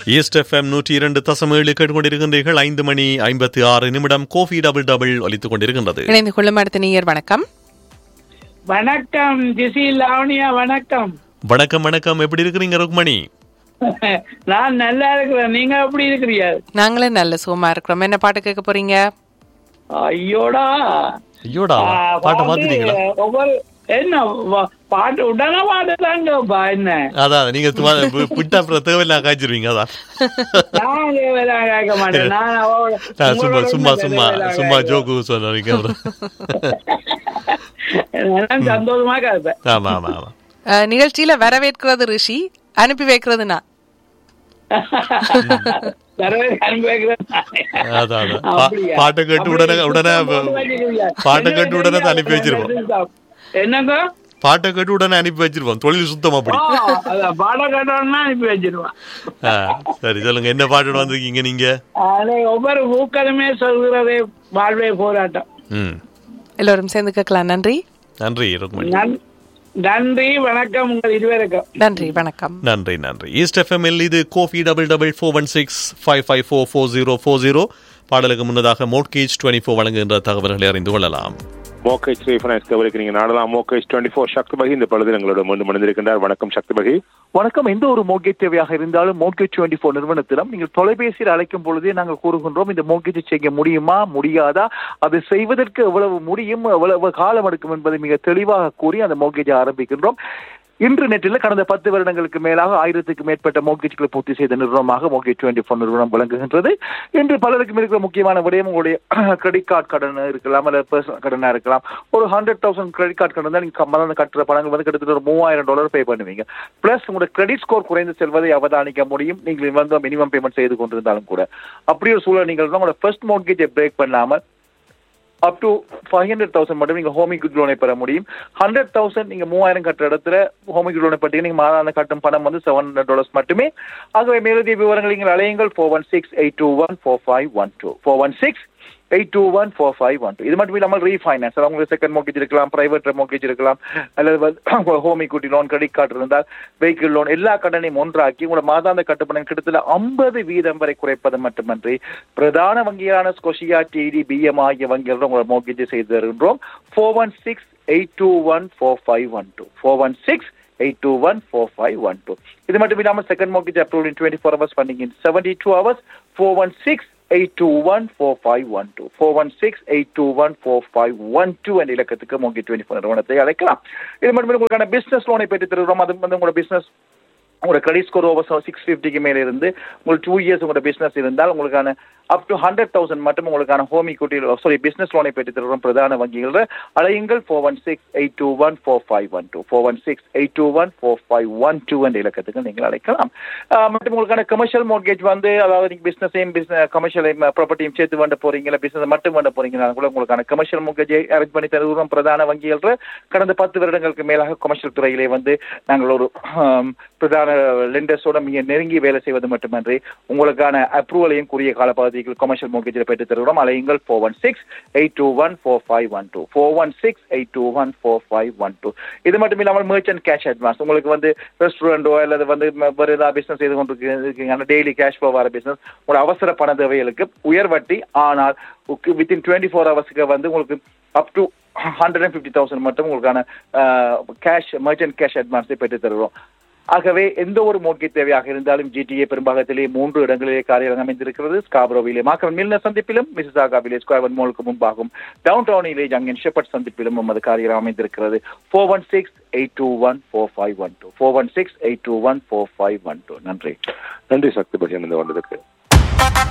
East FM 102.7 கேட்டுக்கொண்டிருக்கின்றீர்கள். 5:56 Kofi double double ஒலித்துக் கொண்டிருக்கின்றது. இணைந்து கொள்ளும் அடுத்த நேயர். வணக்கம். வணக்கம் ஜிசி லாவணியா. வணக்கம். வணக்கம் வணக்கம். எப்படி இருக்கிறீங்க ருக்மணி? நான் நல்லா இருக்கிறேன். நீங்க எப்படி இருக்கிறீங்க? நாங்களும் நல்ல சுகமா இருக்கிறோம். என்ன பாட்டு கேட்க போறீங்க? ஐயோடா பாட்டை மாத்திட்டீங்களா? ஒவ்வொரு என்ன பாட்டு உடனே பாட்டுதாங்கப்பா. என்ன அதான் நீங்க பிட்டா தேவையில்ல காய்ச்சிருவீங்க. அதான் நான் தேவையெல்லாம் கேட்க மாட்டேன். சும்மா சும்மா சும்மா சும்மா ஜோக்கு சொல்றீங்க. சந்தோஷமா கேட்பேன். ஆமா ஆமா ஆமா. நிகழ்ச்சியில வரவேற்கிறது ரிஷி, அனுப்பி வைக்கிறது நான். பாட்டை கேட்டு உடனே அனுப்பி வச்சிருவோம். என்னங்க பாட்டை கேட்டு உடனே அனுப்பி வச்சிருவோம். தொழில் சுத்தமா அப்படி பாட கேட்டோம்னா அனுப்பி வச்சிருவோம். சரி சொல்லுங்க, என்ன பாட்டு வந்திருக்கீங்க நீங்க? ஒவ்வொரு ஊக்கமே சொல்கிறதே வாழ்வே போராட்டம். எல்லோரும் சேர்ந்து கேட்கலாம். நன்றி. நன்றி ருக்மணி. நன்றி வணக்கம். உங்கள் இருவருக்கும் நன்றி வணக்கம். நன்றி நன்றி. ஈஸ்ட் எஃப்எம்எல் இது கோஃபி டபுள் டபுள் 416-554-4040. பாடலுக்கு முன்னதாக மோர்ட்கேஜ் 24 வழங்குகின்ற தகவல்களை அறிந்து கொள்ளலாம். மோர்ட்கேஜ் ரீஃபைனான்ஸ் கவலைக்கு நாடலாம். மோர்ட்கேஜ் 24 சக்தி பகி இந்த பொழுது எங்களோட மீண்டும் மணிந்திருக்கின்றார். வணக்கம் சக்தி பகி. வணக்கம். எந்த ஒரு மோர்ட்கேஜ் தேவையாக இருந்தாலும் மோர்ட்கேஜ் 24 நிறுவனத்திலும் நீங்கள் தொலைபேசியில் அழைக்கும் பொழுதே நாங்கள் கூறுகின்றோம், இந்த மோர்ட்கேஜை செய்ய முடியுமா முடியாதா, அது செய்வதற்கு எவ்வளவு முடியும் எவ்வளவு காலம் எடுக்கும் என்பதை மிக தெளிவாக கூறி அந்த மோர்ட்கேஜை ஆரம்பிக்கின்றோம். இன்டர்நெட்டில் கடந்த 10 வருடங்களுக்கு மேலாக 1000க்கும் மேற்பட்ட மோர்ட்கேஜ்களை பூர்த்தி செய்த நிறுவனமாக மோர்ட்கேஜ் 24 நிறுவனம் விளங்குகின்றது. இன்று பலருக்கும் இருக்கிற முக்கியமான விடயம், உங்களுடைய கிரெடிட் கார்டு கடன் இருக்கலாம், அல்லது பர்சனல் கடனா இருக்கலாம். ஒரு 100,000 கிரெடிட் கார்டு கடன் தான் நீங்க கட்டுற பணங்கள் வந்து கிட்டத்தட்ட ஒரு $3000 பே பண்ணுவீங்க. பிளஸ் உங்களோட கிரெடிட் ஸ்கோர் குறைந்து செல்வதை அவதானிக்க முடியும் நீங்கள் வந்து மினிமம் பேமெண்ட் செய்து கொண்டிருந்தாலும் கூட. அப்படி ஒரு சூழல் நீங்கள் உங்களோட ஃபர்ஸ்ட் மோர்ட்கேஜை பிரேக் பண்ணாமல் up to 500,000 மட்டும் நீங்க ஹோம் equity லோனை பெற முடியும். 100,000 நீங்க 3000 கட்டுற இடத்துல ஹோம் equity லோனை பற்றி நீங்க மாதாந்த கட்டும் பணம் வந்து $700 மட்டுமே. ஆகவே மேலதிக விவரங்கள் நீங்கள் அழையுங்கள் 416-821-4512 416-821-4512. இது மட்டும் இல்லாமல் ரீஃபைனான்ஸ், உங்களுக்கு செகண்ட் மோர்ட்கேஜ் இருக்கலாம், பிரைவேட் மோர்ட்கேஜ் இருக்கலாம், அல்லது home equity loan, credit card இருந்தால் வெஹிக்கிள் லோன், எல்லா கடனையும் ஒன்றாக்கி உங்களோட மாதாந்த கட்டுப்பணம் கிட்டத்தட்ட 50% வரை குறைப்பது மட்டுமன்றி பிரதான வங்கியான ஸ்கொஷியா, டிடி, பிஎம் ஆகிய வங்கிகள் உங்களோட மோர்ட்கேஜை செய்து தருகின்றோம். 416-821-4512 416-821-4512. இது மட்டும் இல்லாமல் செகண்ட் மோர்ட்கேஜ் அப்ரூவல் இன் 24 hours, ஃபண்டிங் இன் 72 hours. 416-821-4512 416-821-4512 என்ற இலக்கத்துக்கு மோர்ட்கேஜ் 24 நிறுவனத்தை அழைக்கலாம். இது மட்டும் உங்களுக்கான பிசினஸ் லோனை பெற்று தருகிறோம். அது வந்து உங்களோட பிசினஸ் உங்களோட கிரெடிட் ஸ்கோர் ஓவர் 650க்கு மேலே இருந்து உங்களுக்கு 2 years உங்களோட பிசினஸ் இருந்தால் உங்களுக்கான அப் டு 100,000 மட்டும் உங்களுக்கான ஹோம் equity பிசினஸ் லோனை பெற்று தருகிறோம் பிரதான வங்கிகள். அழையுங்கள் 416-821-4512 416-821-4512 என்ற இலக்கத்துக்கு நீங்கள் அழைக்கலாம். மற்றும் உங்களுக்கான கமர்ஷியல் மோர்ட்கேஜ் வந்து, அதாவது நீங்க பிசினஸையும் கமர்ஷியல் ப்ராப்பர்ட்டியும் சேர்த்து வேண்ட போறீங்களா, பிசினஸ் மட்டும் வேண்ட போறீங்கன்னா கூட உங்களுக்கான கமர்ஷியல் மோர்ட்கேஜை அரேஞ்ச் பண்ணி தருகிறோம் பிரதான வங்கிகள். கடந்த 10 வருடங்களுக்கு மேலாக கமர்ஷியல் துறையிலே வந்து நாங்கள் ஒரு பிரதான லெண்டர்ஸோட மிக நெருங்கி வேலை செய்வது மட்டுமன்றி உங்களுக்கான அப்ரூவலையும் குறுகிய கால பகுதிகள் கமர்ஷியல் மோர்ட்கேஜில் பெற்று தருகிறோம். அலையுங்கள் 416-821-4512 416-821-4512. இது மட்டும் இல்லாமல் மெர்ச்சன்ட் கேஷ் அட்வான்ஸ், உங்களுக்கு வந்து ரெஸ்டாரண்டோ அல்லது வந்து வேறு ஏதாவது பிசினஸ் செய்து கொண்டிருக்கீங்க, டெய்லி கேஷ் ஃப்ளோ வர பிசினஸ், உங்களோட அவசர பண தேவைகளுக்கு உயர் வட்டி, ஆனால் வித்தின் 24 hours வந்து உங்களுக்கு அப் டு 150,000 மட்டும் உங்களுக்கான கேஷ் மெர்ச்சன்ட் கேஷ் அட்வான்ஸை பெற்று தருகிறோம். ஆகவே எந்த ஒரு மோர்ட்கேஜ் தேவையாக இருந்தாலும் ஜிடிஏ பெரும்பாகத்திலே 3 இடங்களிலே காரியாலயம் அமைந்திருக்கிறது. ஸ்காபரோவிலே மார்க்கவன் மில்னர் சந்திப்பிலும், மிசிசாகாவிலே ஸ்கொயர் ஒன் மாலுக்கு முன்பாகும், டவுன் டவுனிலே ஜங்கன் ஷெப்பர்ட் சந்திப்பிலும் நமது காரியாலயம் அமைந்திருக்கிறது. 416-821-4512 416-821-4512. நன்றி. நன்றி சக்தி பகி வந்ததுக்கு.